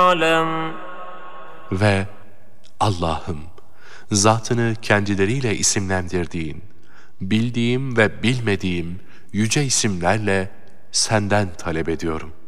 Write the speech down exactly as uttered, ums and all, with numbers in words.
أعلم. Ve Allah'ım, zatını kendileriyle isimlendirdiğin, bildiğim ve bilmediğim yüce isimlerle senden talep ediyorum.